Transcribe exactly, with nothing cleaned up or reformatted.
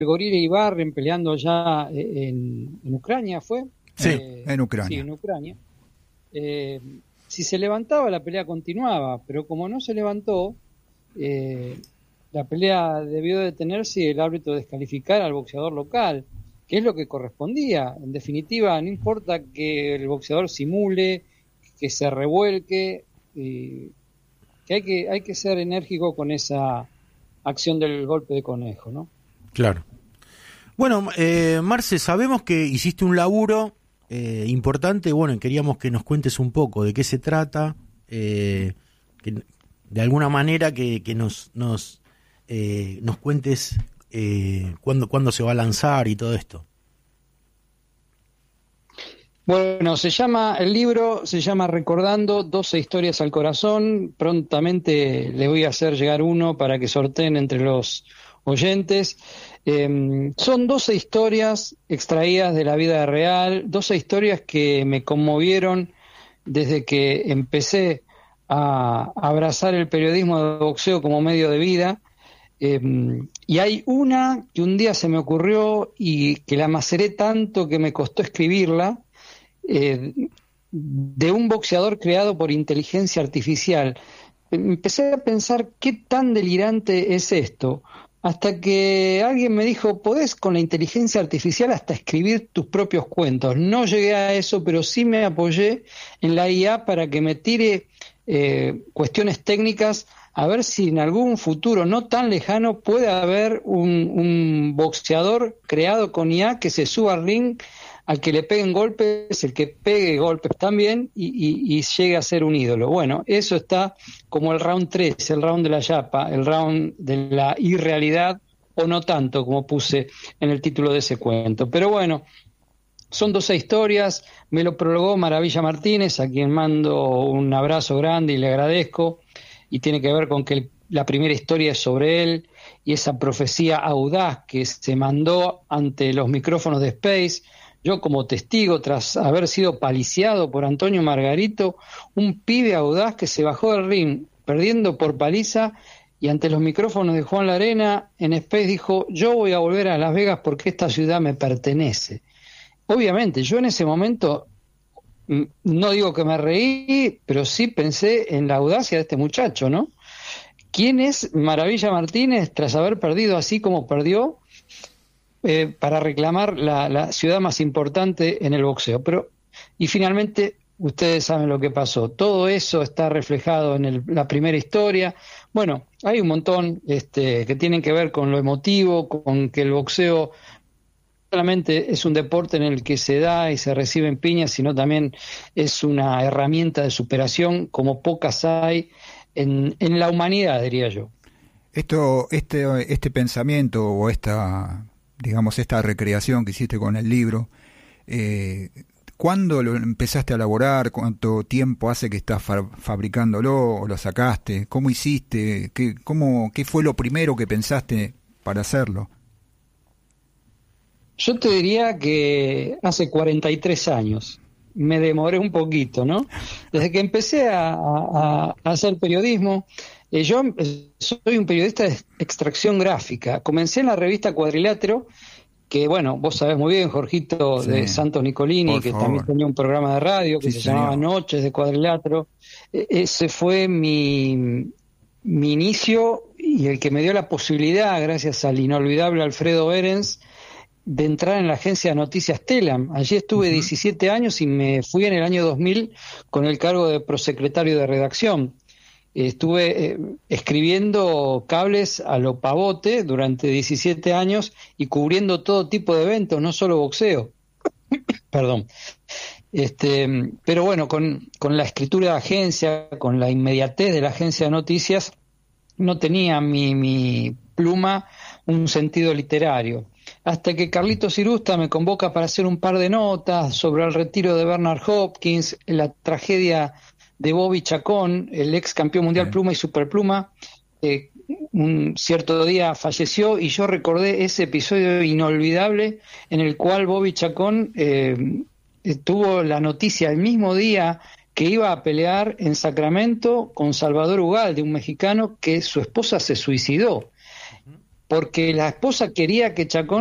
Gorila Ibarren peleando ya en, en Ucrania, ¿fue? Sí, eh, en Ucrania. Sí, en Ucrania. Eh, si se levantaba, la pelea continuaba, pero como no se levantó, eh, la pelea debió detenerse y el árbitro descalificar al boxeador local, que es lo que correspondía. En definitiva, no importa que el boxeador simule, que se revuelque, eh, que hay que hay que ser enérgico con esa acción del golpe de conejo, ¿no? Claro. Bueno, eh, Marce, sabemos que hiciste un laburo eh, importante. Bueno, queríamos que nos cuentes un poco de qué se trata, eh, que, de alguna manera que, que nos nos eh, nos cuentes eh, cuándo, cuándo se va a lanzar y todo esto. Bueno, se llama, el libro se llama Recordando doce historias al corazón. Prontamente le voy a hacer llegar uno para que sorteen entre los oyentes. Eh, son doce historias extraídas de la vida real, doce historias que me conmovieron desde que empecé a abrazar el periodismo de boxeo como medio de vida. Eh, y hay una que un día se me ocurrió y que la maceré tanto que me costó escribirla, eh, de un boxeador creado por inteligencia artificial. Empecé a pensar qué tan delirante es esto, hasta que alguien me dijo, podés con la inteligencia artificial hasta escribir tus propios cuentos. No llegué a eso, pero sí me apoyé en la I A para que me tire eh, cuestiones técnicas, a ver si en algún futuro no tan lejano puede haber un, un boxeador creado con I A que se suba al ring, al que le peguen golpes, el que pegue golpes también y, y, y llegue a ser un ídolo. Bueno, eso está como el round tres, el round de la yapa, el round de la irrealidad, o no tanto, como puse en el título de ese cuento. Pero bueno, son doce historias, me lo prologó Maravilla Martínez, a quien mando un abrazo grande y le agradezco, y tiene que ver con que el, la primera historia es sobre él, y esa profecía audaz que se mandó ante los micrófonos de Space. Yo como testigo, tras haber sido paliciado por Antonio Margarito, un pibe audaz que se bajó del ring perdiendo por paliza y ante los micrófonos de Juan Larena en Space dijo, yo voy a volver a Las Vegas porque esta ciudad me pertenece. Obviamente, yo en ese momento, no digo que me reí, pero sí pensé en la audacia de este muchacho, ¿no? ¿Quién es Maravilla Martínez tras haber perdido así como perdió? Eh, para reclamar la, la ciudad más importante en el boxeo. Pero y finalmente ustedes saben lo que pasó. Todo eso está reflejado en el, la primera historia. Bueno, hay un montón este, que tienen que ver con lo emotivo, con que el boxeo solamente es un deporte en el que se da y se reciben piñas, sino también es una herramienta de superación como pocas hay en, en la humanidad, diría yo. Esto, este, este pensamiento o esta, digamos, esta recreación que hiciste con el libro, eh, ¿cuándo lo empezaste a elaborar? ¿Cuánto tiempo hace que estás fa- fabricándolo o lo sacaste? ¿Cómo hiciste? ¿Qué, cómo, ¿Qué fue lo primero que pensaste para hacerlo? Yo te diría que hace cuarenta y tres años. Me demoré un poquito, ¿no? Desde que empecé a, a, a hacer periodismo, eh, yo soy un periodista de extracción gráfica. Comencé en la revista Cuadrilátero, que bueno, vos sabés muy bien, Jorgito, sí, de Santos Nicolini, que favor. También tenía un programa de radio que sí, se señor. llamaba Noches de Cuadrilátero. E- ese fue mi, mi inicio y el que me dio la posibilidad, gracias al inolvidable Alfredo Berens, de entrar en la agencia de noticias Telam. Allí estuve uh-huh. diecisiete años y me fui en el año dos mil con el cargo de prosecretario de redacción. Estuve eh, escribiendo cables a lo pavote durante diecisiete años y cubriendo todo tipo de eventos, no solo boxeo. Perdón. Este, pero bueno, con, con la escritura de agencia, con la inmediatez de la agencia de noticias, no tenía mi, mi pluma un sentido literario. Hasta que Carlitos Irusta me convoca para hacer un par de notas sobre el retiro de Bernard Hopkins, la tragedia de Bobby Chacón, el ex campeón mundial sí. pluma y superpluma. Eh, un cierto día falleció y yo recordé ese episodio inolvidable en el cual Bobby Chacón eh, tuvo la noticia el mismo día que iba a pelear en Sacramento con Salvador Ugalde, un mexicano que su esposa se suicidó. porque la esposa quería que Chacón